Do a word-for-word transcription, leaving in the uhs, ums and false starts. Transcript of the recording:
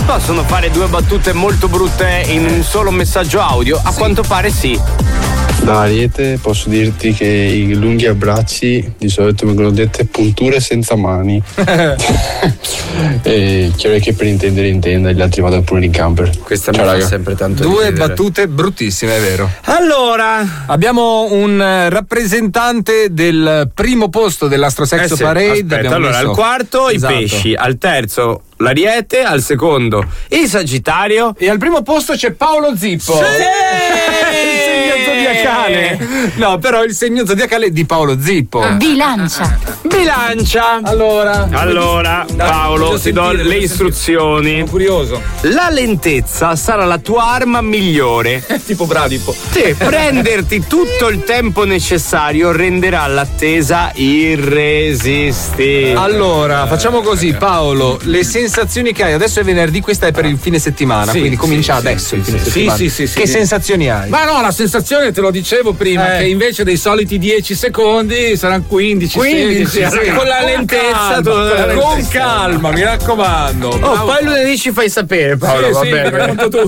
possono fare due battute molto brutte in un solo messaggio audio? A sì. quanto pare sì. Da Ariete posso dirti che i lunghi abbracci di solito vengono dette punture senza mani. E chiaro che per intendere intenda, gli altri vado pure in camper. Questa Ciao, mi raga. fa sempre tanto Due ridere. battute bruttissime, è vero. Allora, abbiamo un rappresentante del primo posto dell'Astro Sexo eh sì, Parade. Aspetta, allora messo... al quarto esatto. i pesci, al terzo l'Ariete, al secondo il Sagittario e al primo posto c'è Paolo Zippo. Sì! Il segno zodiacale. No, però il segno zodiacale di Paolo Zippo. Bilancia. Bilancia. Allora, allora Paolo, ti do le istruzioni. Sono curioso. La lentezza sarà la tua arma migliore. Tipo Bradipo. Sì, prenderti tutto il tempo necessario renderà l'attesa irresistibile. Allora, facciamo così, Paolo, le sensazioni che hai, adesso è venerdì, questa è per il fine settimana, sì, quindi comincia sì, adesso sì, il fine sì, settimana. Sì, sì, sì, che sì. sensazioni hai? Ma no, la sensazione te lo dicevo prima, eh. che invece dei soliti dieci secondi saranno quindici, quindici sedici, sì. Con la lentezza, calma, tu, con, con calma, mi raccomando. Oh, poi lunedì ci fai sapere, Paolo, sì, va sì, bene. ti racconto tutto.